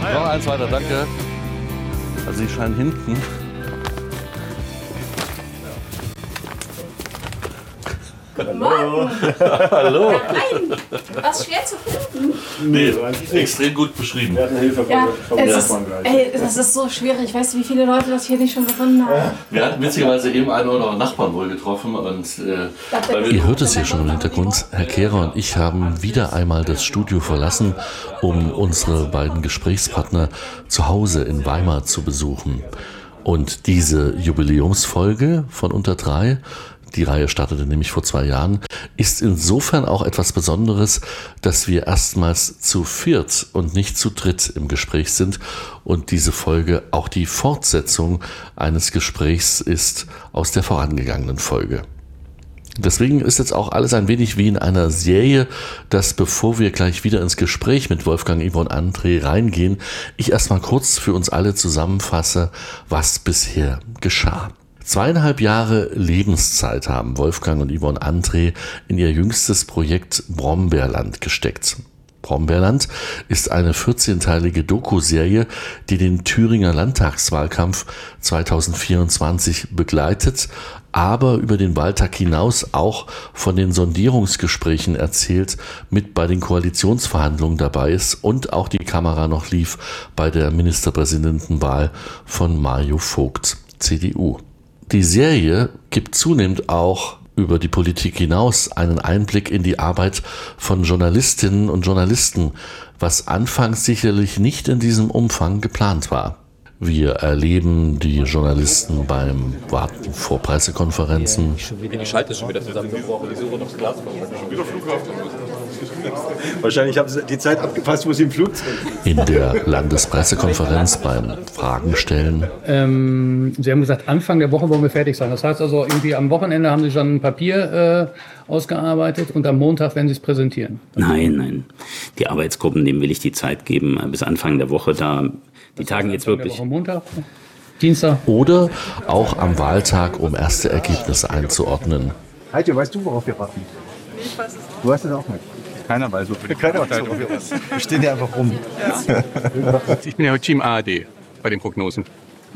Noch eins weiter, danke. Also Sie scheinen hinten. Hallo. Hallo. Ja, nein, was schwer zu finden. Nee, extrem gut beschrieben. Wir hatten Hilfe vom Nachbarn gleich. Das ist so schwierig. Weißt du, wie viele Leute das hier nicht schon gefunden haben? Wir hatten witzigerweise eben einen oder anderen Nachbarn wohl getroffen. Und, Ihr hört es hier schon im Hintergrund. Herr Kehrer und ich haben wieder einmal das Studio verlassen, um unsere beiden Gesprächspartner zu Hause in Weimar zu besuchen. Und diese Jubiläumsfolge von Unter 3, die Reihe startete nämlich vor 2 Jahren, ist insofern auch etwas Besonderes, dass wir erstmals zu 4 und nicht zu 3 im Gespräch sind und diese Folge auch die Fortsetzung eines Gesprächs ist aus der vorangegangenen Folge. Deswegen ist jetzt auch alles ein wenig wie in einer Serie, dass bevor wir gleich wieder ins Gespräch mit Wolfgang, Yvonne, André reingehen, ich erstmal kurz für uns alle zusammenfasse, was bisher geschah. 2,5 Jahre Lebenszeit haben Wolfgang und Yvonne André in ihr jüngstes Projekt Brombeerland gesteckt. Brombeerland ist eine 14-teilige Doku-Serie, die den Thüringer Landtagswahlkampf 2024 begleitet, aber über den Wahltag hinaus auch von den Sondierungsgesprächen erzählt, mit bei den Koalitionsverhandlungen dabei ist und auch die Kamera noch lief bei der Ministerpräsidentenwahl von Mario Vogt, CDU. Die Serie gibt zunehmend auch über die Politik hinaus einen Einblick in die Arbeit von Journalistinnen und Journalisten, was anfangs sicherlich nicht in diesem Umfang geplant war. Wir erleben die Journalisten beim Warten vor Pressekonferenzen. Die Schalte ist schon wieder zusammengebrochen. Die suche noch das Glas. Schon wieder Flughafen. Wahrscheinlich haben Sie die Zeit abgepasst, wo Sie im Flug sind. In der Landespressekonferenz beim Fragen stellen. Sie haben gesagt, Anfang der Woche wollen wir fertig sein. Das heißt also, irgendwie am Wochenende haben Sie schon ein Papier ausgearbeitet und am Montag werden Sie es präsentieren. Nein. Die Arbeitsgruppen, denen will ich die Zeit geben, bis Anfang der Woche da. Die tagen jetzt wirklich. Montag, Dienstag. Oder auch am Wahltag, um erste Ergebnisse einzuordnen. Heike, weißt du, worauf wir warten? Ich weiß es nicht. Du weißt es auch nicht. Keiner weiß, worauf wir warten. Wir stehen hier einfach rum. Ja. Ich bin ja Team ARD bei den Prognosen.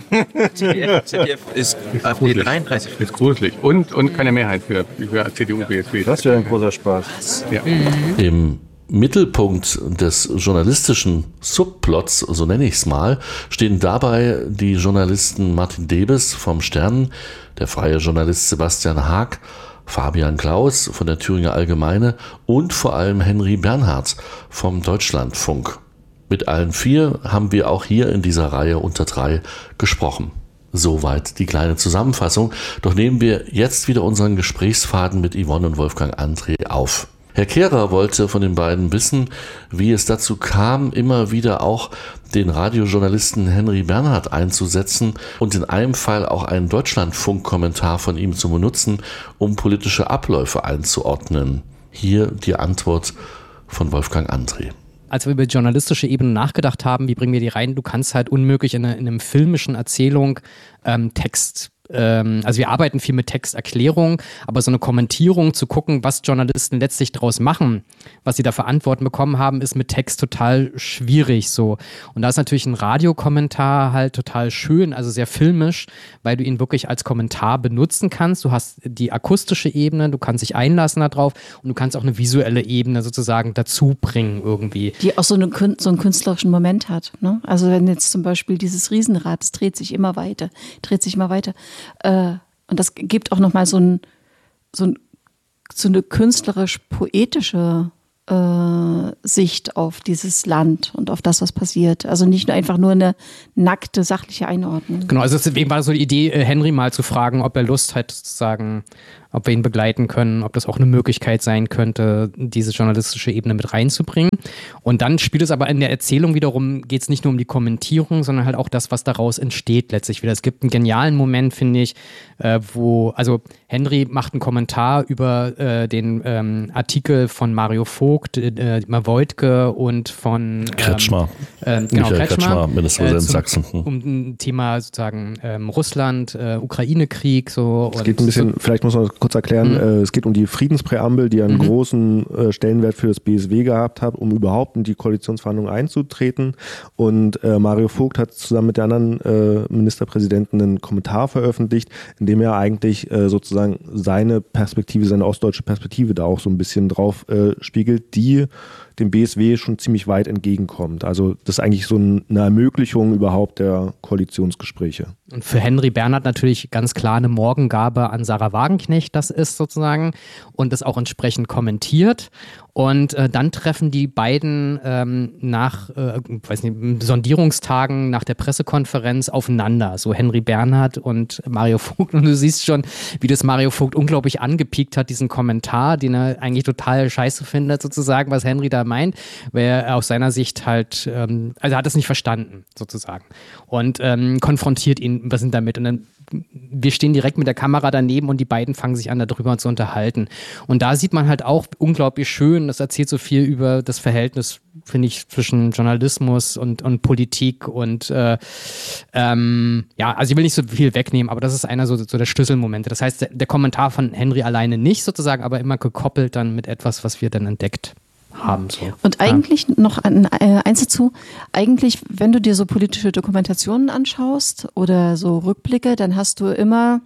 ZDF ist AfD 33. Ist gruselig. Und keine Mehrheit für CDU, BSW. Das wäre ein großer Spaß. Ja. Im Mittelpunkt des journalistischen Subplots, so nenne ich es mal, stehen dabei die Journalisten Martin Debes vom Stern, der freie Journalist Sebastian Haag, Fabian Klaus von der Thüringer Allgemeine und vor allem Henry Bernhardt vom Deutschlandfunk. Mit allen 4 haben wir auch hier in dieser Reihe Unter 3 gesprochen. Soweit die kleine Zusammenfassung. Doch nehmen wir jetzt wieder unseren Gesprächsfaden mit Yvonne und Wolfgang André auf. Herr Kehrer wollte von den beiden wissen, wie es dazu kam, immer wieder auch den Radiojournalisten Henry Bernhardt einzusetzen und in einem Fall auch einen Deutschlandfunk-Kommentar von ihm zu benutzen, um politische Abläufe einzuordnen. Hier die Antwort von Wolfgang André. Als wir über die journalistische Ebene nachgedacht haben, wie bringen wir die rein, du kannst halt unmöglich in einem filmischen Erzählung Text. Also wir arbeiten viel mit Texterklärung, aber so eine Kommentierung zu gucken, was Journalisten letztlich daraus machen, was sie da für Antworten bekommen haben, ist mit Text total schwierig so. Und da ist natürlich ein Radiokommentar halt total schön, also sehr filmisch, weil du ihn wirklich als Kommentar benutzen kannst. Du hast die akustische Ebene, du kannst dich einlassen darauf und du kannst auch eine visuelle Ebene sozusagen dazu bringen irgendwie. Die auch so einen künstlerischen Moment hat. Ne? Also wenn jetzt zum Beispiel dieses Riesenrad, es dreht sich immer weiter. Und das gibt auch nochmal so eine künstlerisch-poetische Sicht auf dieses Land und auf das, was passiert. Also nicht einfach nur eine nackte, sachliche Einordnung. Genau, also deswegen war so die Idee, Henry mal zu fragen, ob er Lust hat, sozusagen, ob wir ihn begleiten können, ob das auch eine Möglichkeit sein könnte, diese journalistische Ebene mit reinzubringen. Und dann spielt es aber in der Erzählung wiederum, geht es nicht nur um die Kommentierung, sondern halt auch das, was daraus entsteht letztlich wieder. Es gibt einen genialen Moment, finde ich, also Henry macht einen Kommentar über den Artikel von Mario Vogt, Woidke und von Kretschmer. Michael Kretschmer, Ministerpräsident Sachsen. Um ein Thema sozusagen Russland, Ukraine-Krieg. So. Es geht ein bisschen, vielleicht muss man kurz erklären. Es geht um die Friedenspräambel, die einen großen Stellenwert für das BSW gehabt hat, um überhaupt in die Koalitionsverhandlungen einzutreten. Und Mario Vogt hat zusammen mit der anderen Ministerpräsidenten einen Kommentar veröffentlicht, in dem er eigentlich sozusagen seine Perspektive, seine ostdeutsche Perspektive da auch so ein bisschen drauf spiegelt, die dem BSW schon ziemlich weit entgegenkommt. Also das ist eigentlich so eine Ermöglichung überhaupt der Koalitionsgespräche. Und für Henry Bernhard natürlich ganz klar eine Morgengabe an Sarah Wagenknecht, das ist sozusagen, und das auch entsprechend kommentiert. Und dann treffen die beiden nach Sondierungstagen nach der Pressekonferenz aufeinander, so Henry Bernhard und Mario Vogt. Und du siehst schon, wie das Mario Vogt unglaublich angepiekt hat, diesen Kommentar, den er eigentlich total scheiße findet, sozusagen, was Henry da meint, weil er aus seiner Sicht halt, also er hat es nicht verstanden, sozusagen. Und konfrontiert ihn, was sind damit? Und dann wir stehen direkt mit der Kamera daneben und die beiden fangen sich an, darüber zu unterhalten. Und da sieht man halt auch unglaublich schön, das erzählt so viel über das Verhältnis, finde ich, zwischen Journalismus und Politik und also ich will nicht so viel wegnehmen, aber das ist einer so der Schlüsselmomente. Das heißt, der Kommentar von Henry alleine nicht sozusagen, aber immer gekoppelt dann mit etwas, was wir dann entdeckt haben. So. Und eigentlich noch eins dazu, eigentlich, wenn du dir so politische Dokumentationen anschaust oder so Rückblicke, dann hast du immer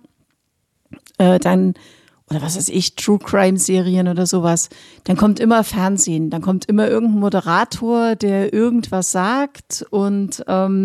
oder was weiß ich, True Crime Serien oder sowas, dann kommt immer Fernsehen, dann kommt immer irgendein Moderator, der irgendwas sagt und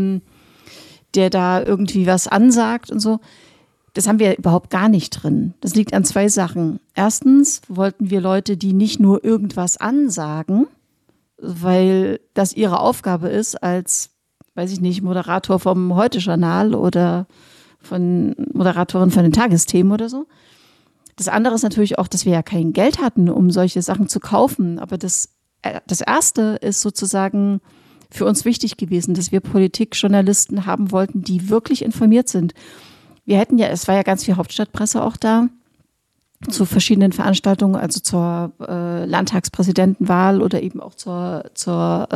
der da irgendwie was ansagt und so. Das haben wir überhaupt gar nicht drin. Das liegt an zwei Sachen. Erstens wollten wir Leute, die nicht nur irgendwas ansagen, weil das ihre Aufgabe ist als, weiß ich nicht, Moderator vom Heute-Journal oder Moderatorin von den Tagesthemen oder so. Das andere ist natürlich auch, dass wir ja kein Geld hatten, um solche Sachen zu kaufen. Aber das Erste ist sozusagen für uns wichtig gewesen, dass wir Politikjournalisten haben wollten, die wirklich informiert sind. Wir hätten ja, es war ja ganz viel Hauptstadtpresse auch da, zu verschiedenen Veranstaltungen, also zur Landtagspräsidentenwahl oder eben auch zur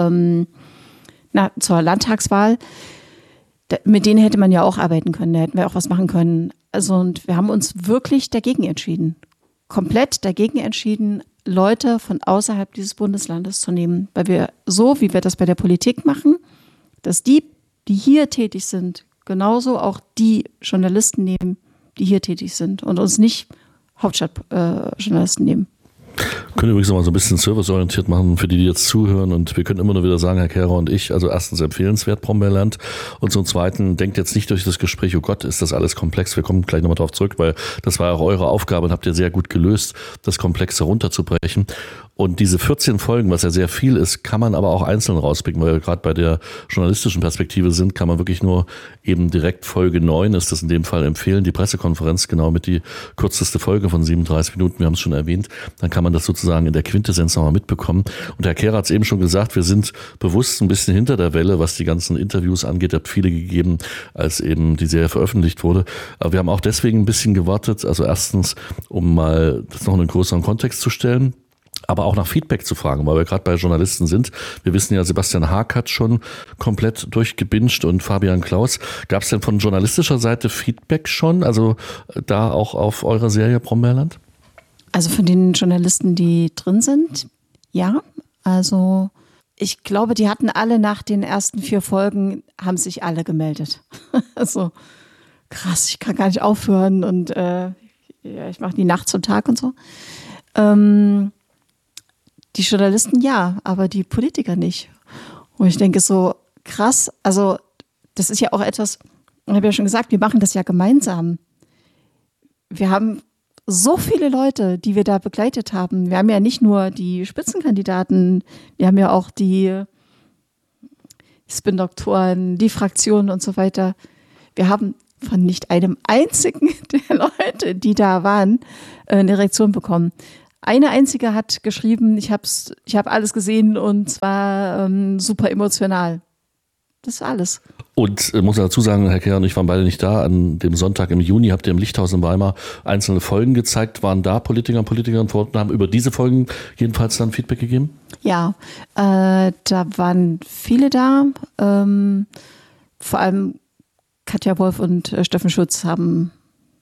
Landtagswahl. Mit denen hätte man ja auch arbeiten können, da hätten wir auch was machen können. Also, und wir haben uns wirklich dagegen entschieden, komplett dagegen entschieden, Leute von außerhalb dieses Bundeslandes zu nehmen, weil wir so, wie wir das bei der Politik machen, dass die hier tätig sind, genauso auch die Journalisten nehmen, die hier tätig sind und uns nicht Hauptstadtjournalisten nehmen. Wir können übrigens noch mal so ein bisschen serviceorientiert machen für die, die jetzt zuhören, und wir können immer nur wieder sagen, Herr Kehrer und ich, also erstens empfehlenswert Brombeerland und zum Zweiten, denkt jetzt nicht durch das Gespräch, oh Gott, ist das alles komplex, wir kommen gleich nochmal drauf zurück, weil das war auch eure Aufgabe und habt ihr sehr gut gelöst, das Komplexe runterzubrechen. Und diese 14 Folgen, was ja sehr viel ist, kann man aber auch einzeln rauspicken, weil wir gerade bei der journalistischen Perspektive sind, kann man wirklich nur eben direkt Folge 9, ist das in dem Fall empfehlen, die Pressekonferenz, genau mit die kürzeste Folge von 37 Minuten, wir haben es schon erwähnt, dann kann man das sozusagen in der Quintessenz nochmal mitbekommen. Und Herr Kehrer hat es eben schon gesagt, wir sind bewusst ein bisschen hinter der Welle, was die ganzen Interviews angeht. Ihr habt viele gegeben, als eben die Serie veröffentlicht wurde. Aber wir haben auch deswegen ein bisschen gewartet, also erstens, um mal das noch in einen größeren Kontext zu stellen, aber auch nach Feedback zu fragen, weil wir gerade bei Journalisten sind. Wir wissen ja, Sebastian Haag hat schon komplett durchgebinged und Fabian Klaus. Gab es denn von journalistischer Seite Feedback schon, also da auch auf eure Serie Brombeerland? Also von den Journalisten, die drin sind, ja. Also ich glaube, die hatten alle nach den ersten 4 Folgen, haben sich alle gemeldet. Also krass, ich kann gar nicht aufhören und ich mache die Nacht zum Tag und so. Die Journalisten ja, aber die Politiker nicht. Und ich denke so, krass, also das ist ja auch etwas, ich habe ja schon gesagt, wir machen das ja gemeinsam. Wir haben so viele Leute, die wir da begleitet haben. Wir haben ja nicht nur die Spitzenkandidaten, wir haben ja auch die Spin-Doktoren, die Fraktionen und so weiter. Wir haben von nicht einem einzigen der Leute, die da waren, eine Reaktion bekommen. Eine einzige hat geschrieben, ich habe alles gesehen und zwar super emotional. Das ist alles. Und muss dazu sagen, Herr Kehrer und ich waren beide nicht da. An dem Sonntag im Juni habt ihr im Lichthaus in Weimar einzelne Folgen gezeigt. Waren da Politiker und Politikerinnen vor Ort und haben über diese Folgen jedenfalls dann Feedback gegeben? Ja, da waren viele da. Vor allem Katja Wolf und Steffen Schutz haben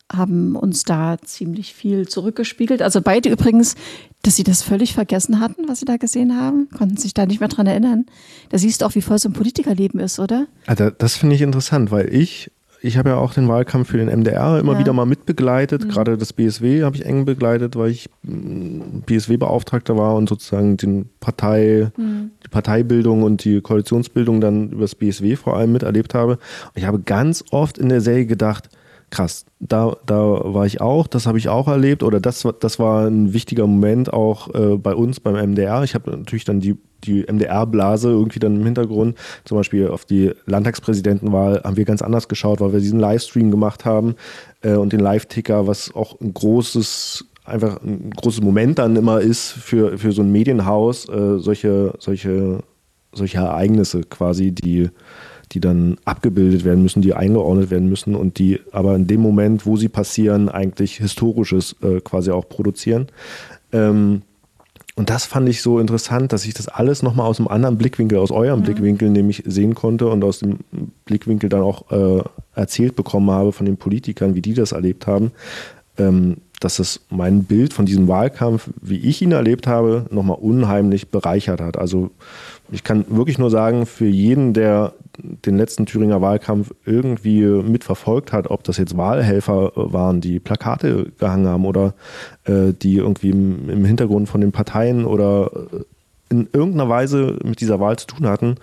haben uns da ziemlich viel zurückgespiegelt. Also beide übrigens, dass sie das völlig vergessen hatten, was sie da gesehen haben, konnten sich da nicht mehr dran erinnern. Da siehst du auch, wie voll so ein Politikerleben ist, oder? Also das finde ich interessant, weil ich habe ja auch den Wahlkampf für den MDR immer wieder mal mitbegleitet. Gerade das BSW habe ich eng begleitet, weil ich BSW-Beauftragter war und sozusagen die Parteibildung und die Koalitionsbildung dann über das BSW vor allem miterlebt habe. Und ich habe ganz oft in der Serie gedacht, krass, da war ich auch, das habe ich auch erlebt oder das war ein wichtiger Moment auch bei uns beim MDR. Ich habe natürlich dann die MDR-Blase irgendwie dann im Hintergrund, zum Beispiel auf die Landtagspräsidentenwahl haben wir ganz anders geschaut, weil wir diesen Livestream gemacht haben und den Live-Ticker, was auch ein großes Moment dann immer ist für so ein Medienhaus, solche Ereignisse quasi, die dann abgebildet werden müssen, die eingeordnet werden müssen und die aber in dem Moment, wo sie passieren, eigentlich Historisches quasi auch produzieren. Und das fand ich so interessant, dass ich das alles nochmal aus einem anderen Blickwinkel, aus eurem Blickwinkel nämlich sehen konnte und aus dem Blickwinkel dann auch erzählt bekommen habe von den Politikern, wie die das erlebt haben, dass es mein Bild von diesem Wahlkampf, wie ich ihn erlebt habe, nochmal unheimlich bereichert hat. Also ich kann wirklich nur sagen, für jeden, der den letzten Thüringer Wahlkampf irgendwie mitverfolgt hat, ob das jetzt Wahlhelfer waren, die Plakate gehangen haben oder die irgendwie im Hintergrund von den Parteien oder in irgendeiner Weise mit dieser Wahl zu tun hatten,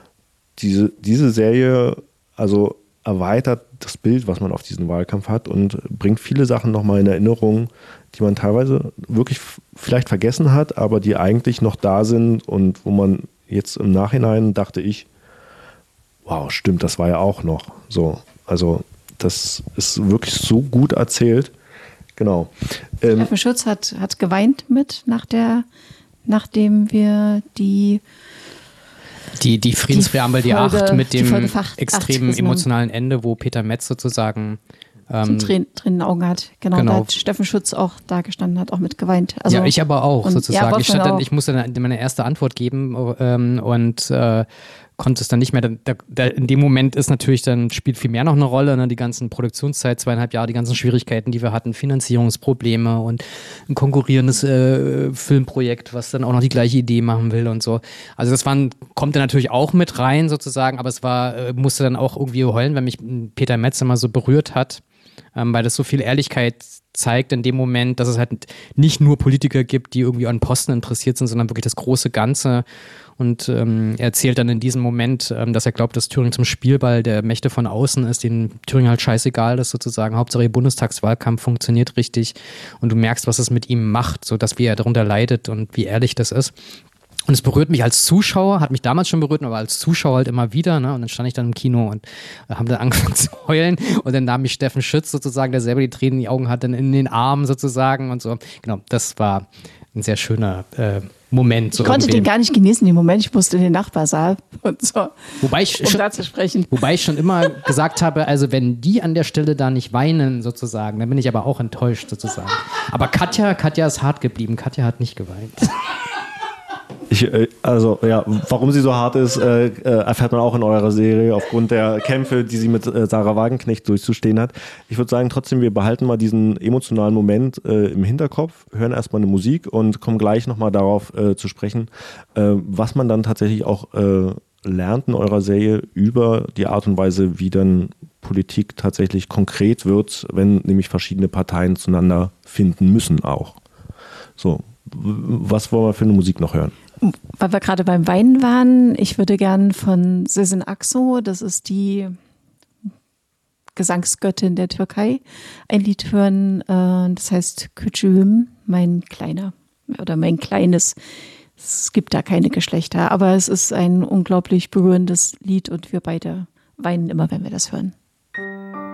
diese Serie also erweitert das Bild, was man auf diesen Wahlkampf hat und bringt viele Sachen nochmal in Erinnerung, die man teilweise wirklich vielleicht vergessen hat, aber die eigentlich noch da sind und wo man jetzt im Nachhinein dachte ich, wow, stimmt, das war ja auch noch so. Also das ist wirklich so gut erzählt. Genau. Steffen Schütz hat geweint nachdem wir die Friedenspräambel, die 8 mit dem extremen 8 emotionalen Ende, wo Peter Metz sozusagen Tränen in den Augen hat. Genau, da hat Steffen Schütz auch da gestanden, hat auch mit geweint. Also, ja, ich aber auch sozusagen. Ja, ich musste dann meine erste Antwort geben und konnte es dann nicht mehr. In dem Moment ist natürlich dann, spielt viel mehr noch eine Rolle, ne? Die ganzen Produktionszeit, 2,5 Jahre, die ganzen Schwierigkeiten, die wir hatten, Finanzierungsprobleme und ein konkurrierendes Filmprojekt, was dann auch noch die gleiche Idee machen will und so. Also das kommt dann natürlich auch mit rein sozusagen, aber es musste dann auch irgendwie heulen, weil mich Peter Metz immer so berührt hat, weil das so viel Ehrlichkeit zeigt in dem Moment, dass es halt nicht nur Politiker gibt, die irgendwie an Posten interessiert sind, sondern wirklich das große Ganze. Und er erzählt dann in diesem Moment, dass er glaubt, dass Thüringen zum Spielball der Mächte von außen ist, denen Thüringen halt scheißegal ist sozusagen. Hauptsache ihr Bundestagswahlkampf funktioniert richtig und du merkst, was es mit ihm macht, so dass wie er darunter leidet und wie ehrlich das ist. Und es berührt mich als Zuschauer, hat mich damals schon berührt, aber als Zuschauer halt immer wieder. Ne? Und dann stand ich dann im Kino und haben dann angefangen zu heulen. Und dann nahm mich Steffen Schütz sozusagen, der selber die Tränen in die Augen hat, dann in den Arm sozusagen und so. Genau, das war ein sehr schöner Moment. So ich konnte den gar nicht genießen, den Moment. Ich musste in den Nachbarsaal und so, da zu sprechen. Wobei ich schon immer gesagt habe, also wenn die an der Stelle da nicht weinen sozusagen, dann bin ich aber auch enttäuscht sozusagen. Aber Katja ist hart geblieben. Katja hat nicht geweint. Warum sie so hart ist, erfährt man auch in eurer Serie aufgrund der Kämpfe, die sie mit Sarah Wagenknecht durchzustehen hat. Ich würde sagen, trotzdem, wir behalten mal diesen emotionalen Moment im Hinterkopf, hören erstmal eine Musik und kommen gleich nochmal darauf zu sprechen, was man dann tatsächlich auch lernt in eurer Serie über die Art und Weise, wie dann Politik tatsächlich konkret wird, wenn nämlich verschiedene Parteien zueinander finden müssen auch. So, was wollen wir für eine Musik noch hören? Weil wir gerade beim Weinen waren, ich würde gern von Sezen Aksu, das ist die Gesangsgöttin der Türkei, ein Lied hören, das heißt Küçüğüm, mein Kleiner oder mein Kleines. Es gibt da keine Geschlechter, aber es ist ein unglaublich berührendes Lied und wir beide weinen immer, wenn wir das hören.